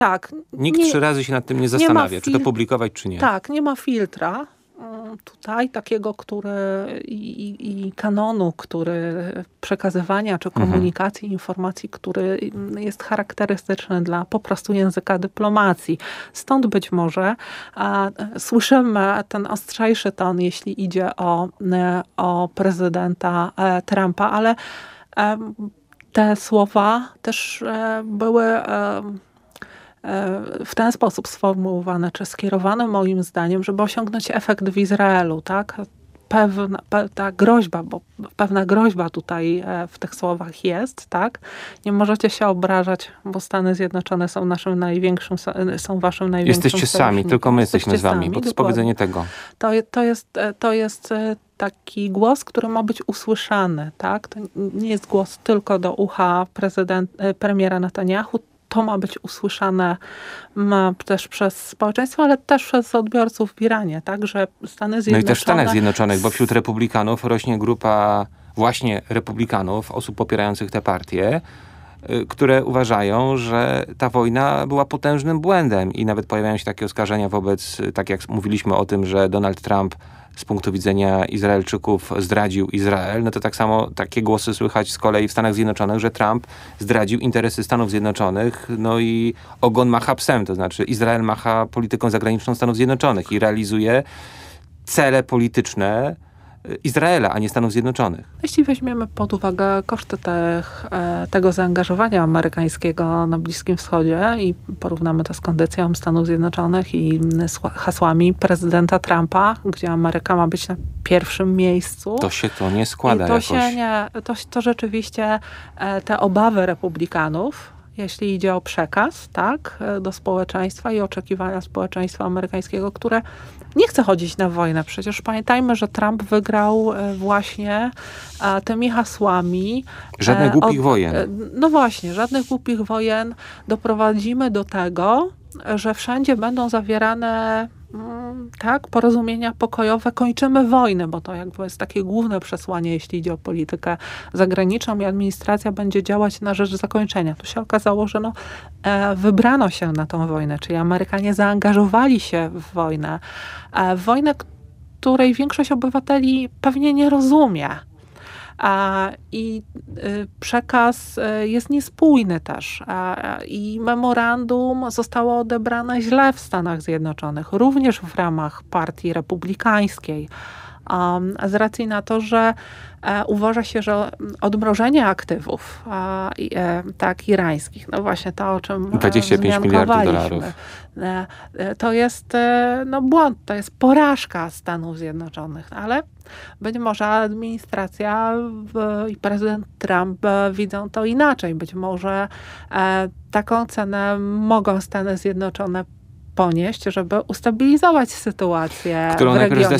Tak. Nikt 3 razy się nad tym nie zastanawia, czy to publikować, czy nie. Tak, nie ma filtra tutaj takiego, i kanonu, przekazywania czy komunikacji, informacji, który jest charakterystyczny dla po prostu języka dyplomacji. Stąd być może słyszymy ten ostrzejszy ton, jeśli idzie o prezydenta Trumpa, ale te słowa też były w ten sposób sformułowane, czy skierowane moim zdaniem, żeby osiągnąć efekt w Izraelu, tak? Ta groźba, bo pewna groźba tutaj w tych słowach jest, tak? Nie możecie się obrażać, bo Stany Zjednoczone są waszym największym Jesteście sami, tylko my jesteśmy z wami, bo to jest powiedzenie tego. To jest taki głos, który ma być usłyszany, tak? To nie jest głos tylko do ucha premiera Netanyahu, to ma być usłyszane też przez społeczeństwo, ale też przez odbiorców w Iranie, tak, że Stany Zjednoczone... No i też w Stanach Zjednoczonych, bo wśród republikanów rośnie grupa właśnie republikanów, osób popierających tę partię, które uważają, że ta wojna była potężnym błędem i nawet pojawiają się takie oskarżenia wobec, tak jak mówiliśmy o tym, że Donald Trump z punktu widzenia Izraelczyków zdradził Izrael, no to tak samo takie głosy słychać z kolei w Stanach Zjednoczonych, że Trump zdradził interesy Stanów Zjednoczonych, no i ogon macha psem, to znaczy Izrael macha polityką zagraniczną Stanów Zjednoczonych i realizuje cele polityczne Izraela, a nie Stanów Zjednoczonych. Jeśli weźmiemy pod uwagę koszty tego zaangażowania amerykańskiego na Bliskim Wschodzie i porównamy to z kondycją Stanów Zjednoczonych i z hasłami prezydenta Trumpa, gdzie Ameryka ma być na pierwszym miejscu. To się to nie składa jakoś. To rzeczywiście te obawy republikanów, jeśli idzie o przekaz, tak, do społeczeństwa i oczekiwania społeczeństwa amerykańskiego, które nie chce chodzić na wojnę. Przecież pamiętajmy, że Trump wygrał właśnie tymi hasłami. Żadnych głupich wojen. No właśnie, żadnych głupich wojen. Doprowadzimy do tego, że wszędzie będą zawierane porozumienia pokojowe, kończymy wojnę, bo to jakby jest takie główne przesłanie, jeśli idzie o politykę zagraniczną i administracja będzie działać na rzecz zakończenia. Tu się okazało, że wybrano się na tą wojnę, czyli Amerykanie zaangażowali się w wojnę, której większość obywateli pewnie nie rozumie. I przekaz jest niespójny też. I memorandum zostało odebrane źle w Stanach Zjednoczonych, również w ramach partii republikańskiej. Z racji na to, że uważa się, że odmrożenie aktywów irańskich, no właśnie to, o czym 25 miliardów dolarów. To jest błąd, to jest porażka Stanów Zjednoczonych, ale być może administracja i prezydent Trump widzą to inaczej. Być może taką cenę mogą Stany Zjednoczone ponieść, żeby ustabilizować sytuację którą w regionie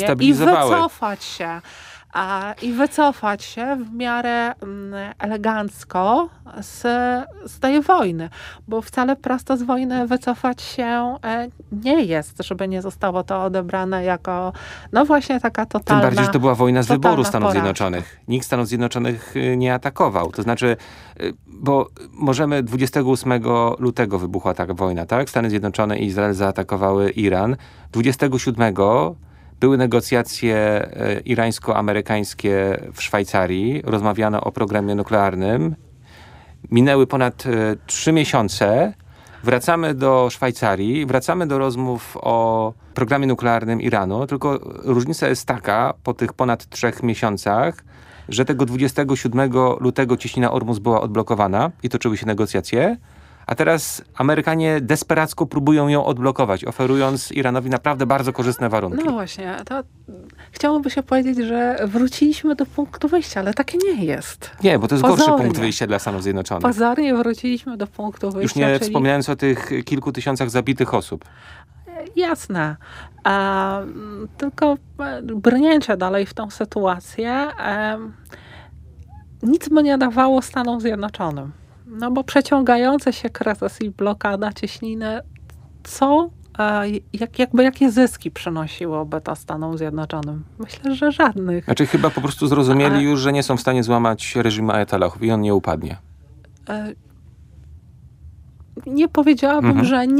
i wycofać się w miarę elegancko z tej wojny. Bo wcale prosto z wojny wycofać się nie jest, żeby nie zostało to odebrane jako właśnie taka totalna... Tym bardziej, że to była wojna z wyboru Stanów porażka. Zjednoczonych. Nikt Stanów Zjednoczonych nie atakował. To znaczy, bo 28 lutego wybuchła ta wojna, tak? Stany Zjednoczone i Izrael zaatakowały Iran. 27 były negocjacje irańsko-amerykańskie w Szwajcarii. Rozmawiano o programie nuklearnym. Minęły ponad 3 miesiące. Wracamy do Szwajcarii, wracamy do rozmów o programie nuklearnym Iranu, tylko różnica jest taka po tych ponad 3 miesiącach, że tego 27 lutego cieśnina Ormus była odblokowana i toczyły się negocjacje, a teraz Amerykanie desperacko próbują ją odblokować, oferując Iranowi naprawdę bardzo korzystne warunki. No właśnie, to chciałoby się powiedzieć, że wróciliśmy do punktu wyjścia, ale takie nie jest. Nie, bo to jest gorszy punkt wyjścia dla Stanów Zjednoczonych. Pozornie wróciliśmy do punktu wyjścia. Już nie wspominając o tych kilku tysiącach zabitych osób. Jasne. Tylko brnięcie dalej w tą sytuację nic by nie dawało Stanom Zjednoczonym. No bo przeciągające się kryzys i blokada cieśniny, jakie zyski przynosiłoby to Stanom Zjednoczonym? Myślę, że żadnych. Znaczy chyba po prostu zrozumieli już, że nie są w stanie złamać reżimu ajatollahów i on nie upadnie. nie powiedziałabym, że